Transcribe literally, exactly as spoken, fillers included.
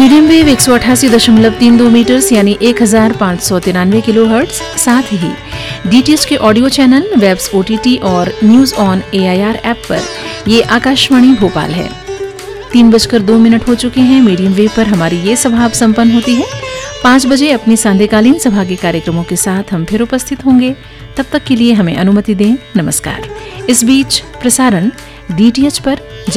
Medium wave एक सौ अठासी दशमलव तीन दो मीटर्स यानी एक हजार पाँच सौ तिरानवे किलो हर्ट्ज, साथ ही डीटीएच के ऑडियो चैनल, वेब्स ओटीटी और न्यूज ऑन एआईआर ऐप पर ये आकाशवाणी भोपाल है। तीन बजकर दो मिनट हो चुके हैं। मीडियम वेव पर हमारी ये सभा अब संपन्न होती है। पाँच बजे अपनी सांध्यकालीन सभा के कार्यक्रमों के साथ हम फिर उपस्थित होंगे। तब तक के लिए हमें अनुमति दें। नमस्कार। इस बीच प्रसारण डीटीएच पर